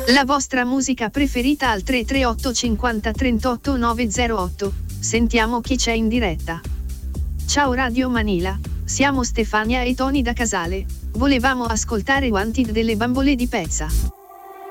La vostra musica preferita al 338 50 38 908. Sentiamo chi c'è in diretta. Ciao Radio Manila, siamo Stefania e Tony da Casale. Volevamo ascoltare Wanted delle Bambole di Pezza.